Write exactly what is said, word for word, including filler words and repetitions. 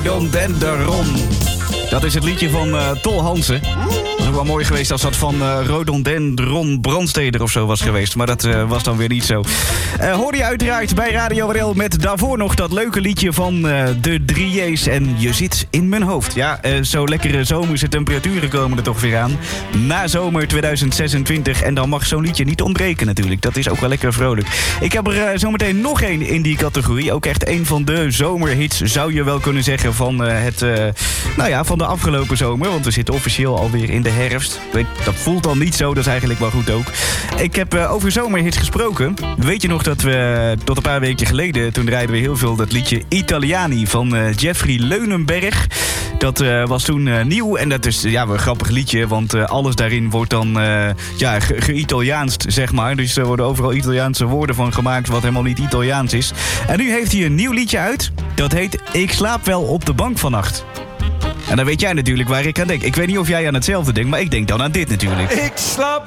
Rhododendron. Dat is het liedje van uh, Tol Hansen. Het was ook wel mooi geweest als dat van uh, Rhododendron Brandsteder of zo was geweest. Maar dat uh, was dan weer niet zo. Uh, hoorde je uiteraard bij Radio R L met daarvoor nog dat leuke liedje van uh, de drie J's. En je zit in mijn hoofd. Ja, uh, zo lekkere zomerse temperaturen komen er toch weer aan. Na zomer tweeduizend zesentwintig. En dan mag zo'n liedje niet ontbreken natuurlijk. Dat is ook wel lekker vrolijk. Ik heb er uh, zometeen nog één in die categorie. Ook echt een van de zomerhits, zou je wel kunnen zeggen, van uh, het... Uh, nou ja, van de afgelopen zomer. Want we zitten officieel alweer in de herfst. Ik weet, dat voelt dan niet zo, dat is eigenlijk wel goed ook. Ik heb uh, over zomerhits gesproken. Weet je nog dat we tot een paar weken geleden... toen draaiden we heel veel dat liedje Italiani van uh, Jeffrey Leunenberg. Dat uh, was toen uh, nieuw en dat is ja, een grappig liedje. Want uh, alles daarin wordt dan uh, ja, ge- ge-Italiaanst, zeg maar. Dus er worden overal Italiaanse woorden van gemaakt... wat helemaal niet Italiaans is. En nu heeft hij een nieuw liedje uit. Dat heet Ik slaap wel op de bank vannacht. En dan weet jij natuurlijk waar ik aan denk. Ik weet niet of jij aan hetzelfde denkt, maar ik denk dan aan dit natuurlijk. Ik slaap